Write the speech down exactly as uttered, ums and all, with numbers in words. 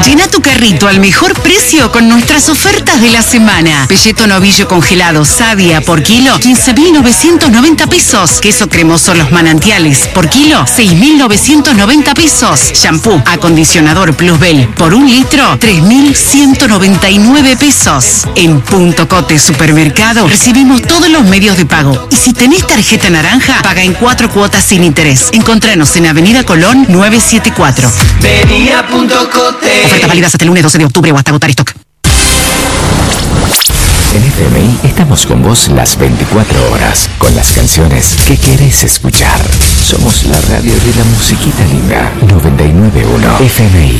Llena tu carrito al mejor precio con nuestras ofertas de la semana. Pelleto novillo congelado Sadia por kilo, quince mil novecientos noventa pesos. Queso cremoso Los Manantiales por kilo, seis mil novecientos noventa pesos. Shampoo acondicionador Plusbel por un litro, tres mil ciento noventa y nueve pesos. En Punto Cote Supermercado recibimos todos los medios de pago. Y si tenés tarjeta naranja, paga en cuatro cuotas sin interés. Encontranos en Avenida Colón nueve siete cuatro. Venía Punto Cote. Ofertas válidas hasta el lunes doce de octubre o hasta agotar stock. En F M I estamos con vos las veinticuatro horas, con las canciones que querés escuchar. Somos la radio de la musiquita linda. noventa y nueve punto uno F M I.